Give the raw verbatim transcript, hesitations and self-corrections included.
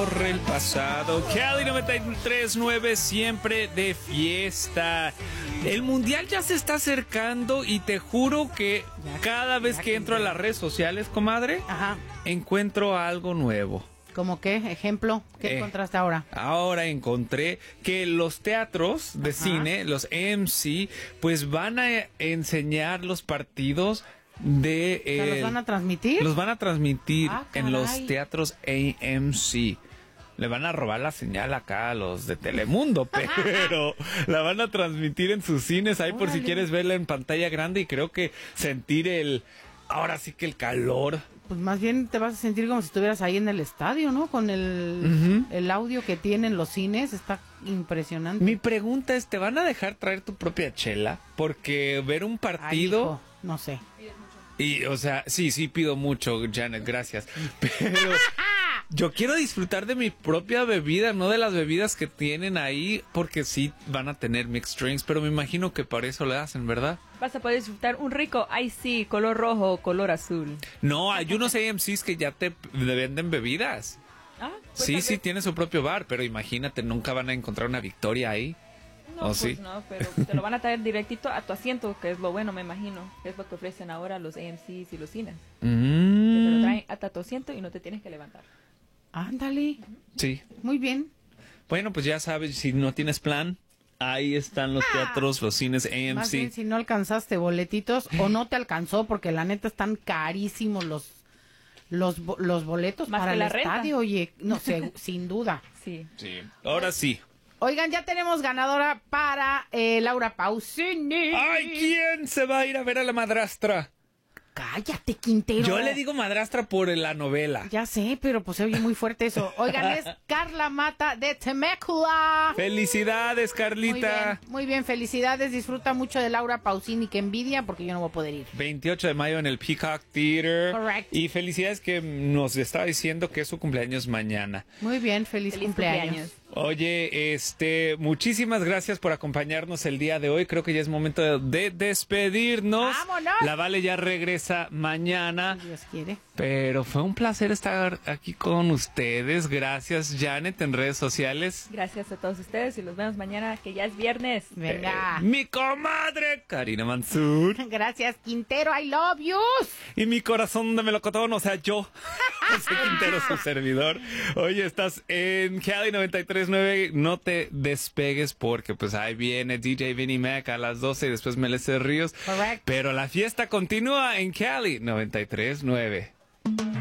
borre el pasado. Cali noventa y tres nueve, siempre de fiesta. El mundial ya se está acercando y te juro que Ya, cada vez ya que entro a las redes sociales, comadre, Ajá. encuentro algo nuevo. ¿Cómo qué? Ejemplo, ¿qué Eh, encontraste ahora? Ahora encontré que los teatros de Ajá. cine, los A M C, pues van a enseñar los partidos de... O sea, ¿los eh, van a transmitir? Los van a transmitir Ah, en los caray. teatros A M C. Le van a robar la señal acá a los de Telemundo, pero la van a transmitir en sus cines ahí por si Órale. quieres verla en pantalla grande y creo que sentir el... Ahora sí que el calor. Pues más bien te vas a sentir como si estuvieras ahí en el estadio, ¿no? Con el, Ujú. el audio que tienen los cines, está impresionante. Mi pregunta es, ¿te van a dejar traer tu propia chela? Porque ver un Ay, partido... hijo, no sé. Y, o sea, sí, sí pido mucho, Janet, gracias. Pero yo quiero disfrutar de mi propia bebida, no de las bebidas que tienen ahí, porque sí van a tener mixed drinks, pero me imagino que para eso le hacen, ¿verdad? Vas a poder disfrutar un rico I C, color rojo o color azul. No, hay unos A M Cs que ya te venden bebidas. Ah, pues Sí, tal sí, vez- tiene su propio bar, pero imagínate, nunca van a encontrar una Victoria ahí. No, ¿O pues sí? no, pero te lo van a traer directito a tu asiento, que es lo bueno, me imagino. Que es lo que ofrecen ahora los A M Cs y los cines. Que te lo Mm, traen hasta tu asiento y no te tienes que levantar. Ándale, sí. muy bien. Bueno, pues ya sabes, si no tienes plan, ahí están los teatros, los cines A M Más bien C. si no alcanzaste boletitos o no te alcanzó, porque la neta están carísimos los los, bo- los boletos Más para que el la renta. estadio, oye, no sé, sin duda. Sí. Sí. Ahora sí. Oigan, ya tenemos ganadora para eh, Laura Pausini. ¡Ay! ¿Quién se va a ir a ver a la madrastra? Cállate, Quintero. Yo le digo madrastra por la novela. Ya sé, pero pues se oye muy fuerte eso. Oigan, es Carla Mata de Temecula. ¡Felicidades, Muy Carlita! bien, muy bien, felicidades. Disfruta mucho de Laura Pausini, que envidia, porque yo no voy a poder ir. veintiocho de mayo en el Peacock Theater. Correct. Y felicidades que nos estaba diciendo que es su cumpleaños mañana. Muy bien, feliz, Feliz cumpleaños. cumpleaños. Oye, este, muchísimas gracias por acompañarnos el día de hoy. Creo que ya es momento de, de despedirnos. ¡Vámonos! La Vale ya regresa mañana. Si Dios quiere. Pero fue un placer estar aquí con ustedes. Gracias, Janet, en redes sociales. Gracias a todos ustedes y los vemos mañana, que ya es viernes. Venga. Eh, mi comadre, Karina Mansur. Gracias, Quintero. I love you. Y mi corazón de melocotón, o sea, yo. José Quintero, su servidor. Oye, estás en Cali noventa y tres nueve. No te despegues porque pues ahí viene D J Vinnie Mac a las doce y después Melissa Ríos. Correct. Pero la fiesta continúa en Cali noventa y tres nueve.